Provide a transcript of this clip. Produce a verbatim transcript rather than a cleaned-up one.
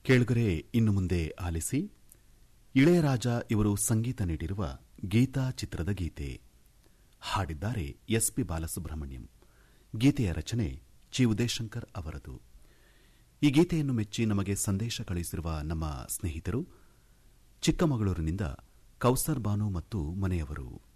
ಕೇಳುಗರೆ, ಇನ್ನು ಮುಂದೆ ಆಲಿಸಿ ಇಳೆಯರಾಜ ಇವರು ಸಂಗೀತ ನೀಡಿರುವ ಗೀತಾ ಚಿತ್ರದ ಗೀತೆ. ಹಾಡಿದ್ದಾರೆ ಎಸ್ ಪಿ ಬಾಲಸುಬ್ರಹ್ಮಣ್ಯಂ. ಗೀತೆಯ ರಚನೆ ಚಿ ಉದಯಶಂಕರ್ ಅವರದು. ಈ ಗೀತೆಯನ್ನು ಮೆಚ್ಚಿ ನಮಗೆ ಸಂದೇಶ ಕಳುಹಿಸಿರುವ ನಮ್ಮ ಸ್ನೇಹಿತರು ಚಿಕ್ಕಮಗಳೂರಿನಿಂದ ಕೌಸರ್ ಬಾನು ಮತ್ತು ಮನೆಯವರು.